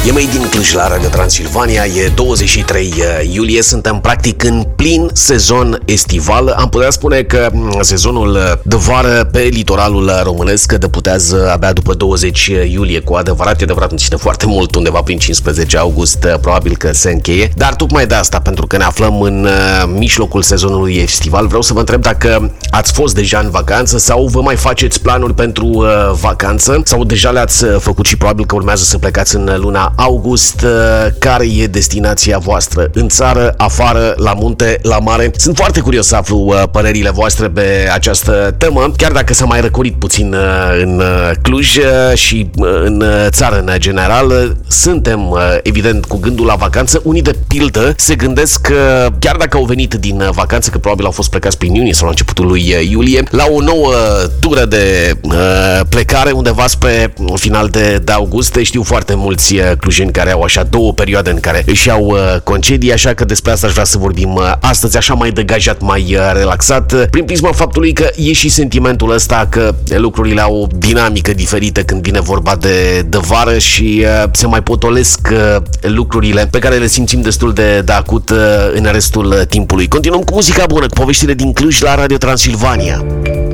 E Made in Cluj la Radio Transilvania, e 23 iulie, suntem practic în plin sezon estival. Am putea spune că sezonul de vară pe litoralul românesc deputează abia după 20 iulie. Cu adevărat, e adevărat, îmi ține foarte mult, undeva prin 15 august probabil că se încheie. Dar tocmai de asta, pentru că ne aflăm în mijlocul sezonului estival, vreau să vă întreb dacă ați fost deja în vacanță sau vă mai faceți planuri pentru vacanță sau deja le-ați făcut și probabil că urmează să plecați în luna august. Care e destinația voastră? În țară, afară, la munte, la mare? Sunt foarte curios să aflu părerile voastre pe această temă, chiar dacă s-a mai răcorit puțin în Cluj și în țară în general. Suntem evident cu gândul la vacanță. Unii de pildă se gândesc că chiar dacă au venit din vacanță, că probabil au fost plecați prin iunie sau la începutul lui iulie, la o nouă tură de plecare undeva spre final de august. Știu foarte mulți clujeni care au așa două perioade în care își iau concedii, așa că despre asta aș vrea să vorbim astăzi, așa mai degajat, mai relaxat, prin prisma faptului că e și sentimentul ăsta că lucrurile au o dinamică diferită când vine vorba de vară și se mai potolesc lucrurile pe care le simțim destul de acut în restul timpului. Continuăm cu muzica bună, cu poveștile din Cluj la Radio Transilvania.